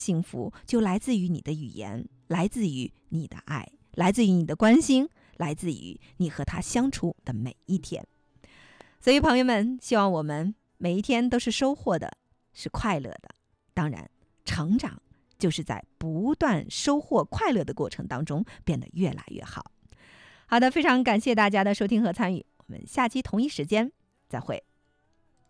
幸福就来自于你的语言，来自于你的爱，来自于你的关心，来自于你和他相处的每一天。所以朋友们，希望我们每一天都是收获的，是快乐的。当然，成长就是在不断收获快乐的过程当中变得越来越好。好的，非常感谢大家的收听和参与，我们下期同一时间再会。